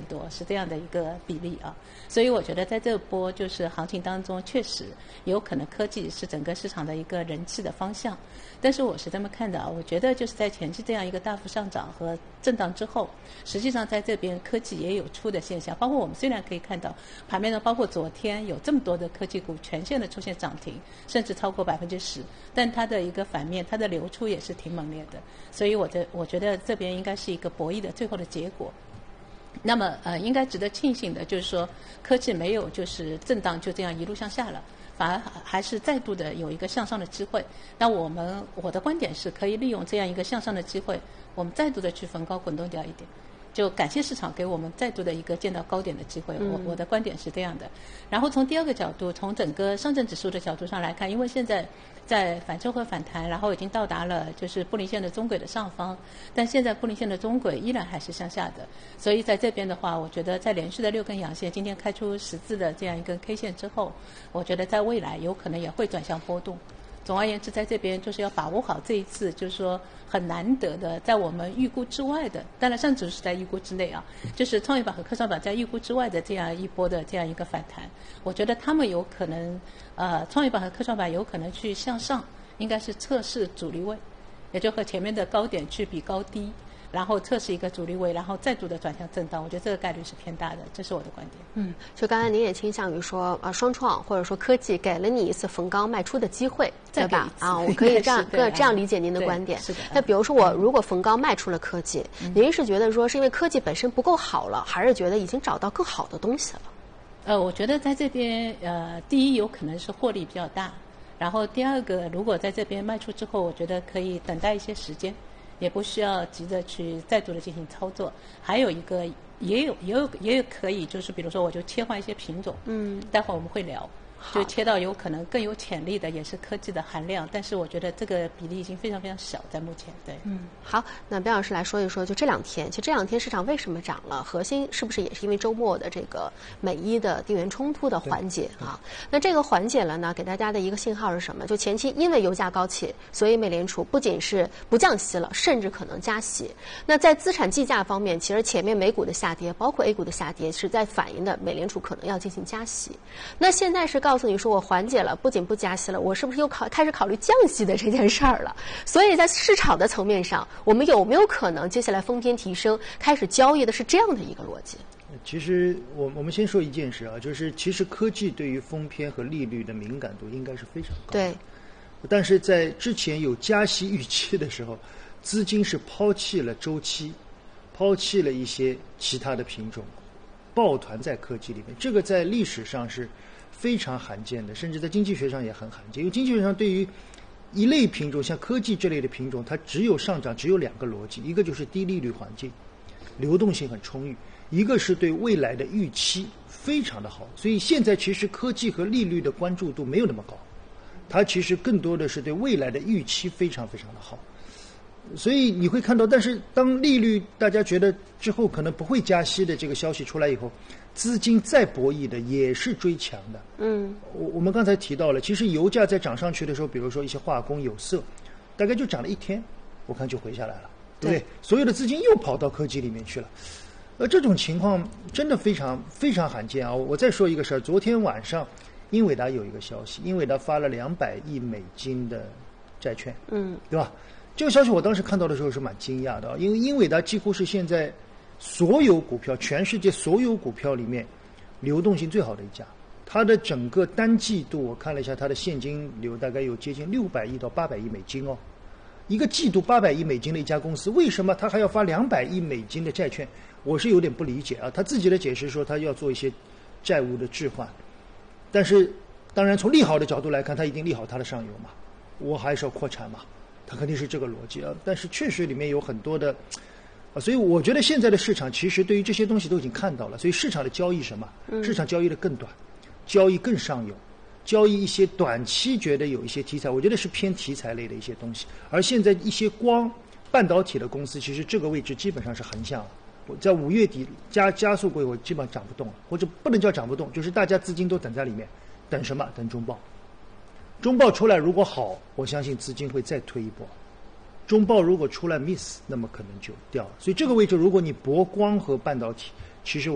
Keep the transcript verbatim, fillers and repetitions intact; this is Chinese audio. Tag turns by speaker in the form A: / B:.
A: 多，是这样的一个比例啊。所以我觉得在这波就是行情当中，确实有可能科技是整个市场的一个人气的方向。但是我是这么看的啊，我觉得就是在前期这样一个大幅上涨和震荡之后，实际上在这边科技也有出的现象。包括我们虽然可以看到盘面上，包括昨天有这么多的科技股全线的出现涨停，甚至超过百分之十，但它的一个反面，它的流出也是挺猛烈的。所以我的我觉得这边应该是一个博弈的最后的结果。那么呃，应该值得庆幸的就是说，科技没有就是震荡就这样一路向下了，反而还是再度的有一个向上的机会。那我们我的观点是可以利用这样一个向上的机会，我们再度的去逢高滚动掉一点。就感谢市场给我们再度的一个见到高点的机会，我我的观点是这样的。然后从第二个角度，从整个上证指数的角度上来看，因为现在在反抽和反弹，然后已经到达了就是布林线的中轨的上方，但现在布林线的中轨依然还是向下的，所以在这边的话，我觉得在连续的六根阳线，今天开出十字的这样一根 K 线之后，我觉得在未来有可能也会转向波动。总而言之，在这边就是要把握好这一次，就是说很难得的，在我们预估之外的，当然上指数是在预估之内啊，就是创业板和科创板在预估之外的这样一波的这样一个反弹，我觉得他们有可能，呃，创业板和科创板有可能去向上，应该是测试阻力位，也就和前面的高点去比高低。然后测试一个阻力位，然后再度的转向震荡，我觉得这个概率是偏大的，这是我的观点。
B: 嗯，就刚才您也倾向于说，啊，双创或者说科技给了你一次逢高卖出的机会，对吧？啊，我可以这样这样理解您的观点。
A: 是的。
B: 那比如说我如果逢高卖出了科技，嗯、您是觉得说是因为科技本身不够好了，还是觉得已经找到更好的东西了？
A: 呃，我觉得在这边，呃，第一有可能是获利比较大，然后第二个，如果在这边卖出之后，我觉得可以等待一些时间。也不需要急着去再度的进行操作，还有一个也有也有也有可以，就是比如说我就切换一些品种，嗯，待会儿我们会聊，就切到有可能更有潜力的，也是科技的含量，但是我觉得这个比例已经非常非常小，在目前。对，
B: 嗯，好，那边老师来说一说，就这两天，其实这两天市场为什么涨了？核心是不是也是因为周末的这个美伊的地缘冲突的缓解啊？那这个缓解了呢，给大家的一个信号是什么？就前期因为油价高企，所以美联储不仅是不降息了，甚至可能加息。那在资产计价方面，其实前面美股的下跌，包括 A 股的下跌，是在反映的美联储可能要进行加息。那现在是告诉你说我缓解了，不仅不加息了，我是不是又考开始考虑降息的这件事儿了？所以在市场的层面上，我们有没有可能接下来风偏提升，开始交易的是这样的一个逻辑？
C: 其实我我们先说一件事啊，就是其实科技对于风偏和利率的敏感度应该是非常高的。
B: 对。
C: 但是在之前有加息预期的时候，资金是抛弃了周期，抛弃了一些其他的品种，抱团在科技里面，这个在历史上是非常罕见的，甚至在经济学上也很罕见。因为经济学上对于一类品种，像科技这类的品种，它只有上涨，只有两个逻辑，一个就是低利率环境，流动性很充裕，一个是对未来的预期非常的好。所以现在其实科技和利率的关注度没有那么高，它其实更多的是对未来的预期非常非常的好。所以你会看到，但是当利率大家觉得之后可能不会加息的这个消息出来以后，资金再博弈的也是追强的。嗯，我我们刚才提到了，其实油价在涨上去的时候，比如说一些化工、有色，大概就涨了一天，我看就回下来了，对不对？所有的资金又跑到科技里面去了。呃，这种情况真的非常非常罕见啊！我再说一个事儿，昨天晚上英伟达有一个消息，英伟达发了两百亿美金的债券，嗯，对吧？这个消息我当时看到的时候是蛮惊讶的，因为英伟达几乎是现在所有股票，全世界所有股票里面流动性最好的一家。它的整个单季度我看了一下，它的现金流大概有接近六百亿到八百亿美金哦。一个季度八百亿美金的一家公司，为什么它还要发两百亿美金的债券？我是有点不理解啊。他自己的解释说，他要做一些债务的置换，但是当然从利好的角度来看，他一定利好它的上游嘛，我还是要扩产嘛。它肯定是这个逻辑啊，但是确实里面有很多的啊，所以我觉得现在的市场其实对于这些东西都已经看到了，所以市场的交易什么？市场交易的更短，交易更上游，交易一些短期觉得有一些题材，我觉得是偏题材类的一些东西。而现在一些光半导体的公司，其实这个位置基本上是横向了。我在五月底加加速过以后，基本上涨不动了，或者不能叫涨不动，就是大家资金都等在里面，等什么？等中报。中报出来如果好，我相信资金会再推一波。中报如果出来 miss， 那么可能就掉了。所以这个位置，如果你博光和半导体，其实我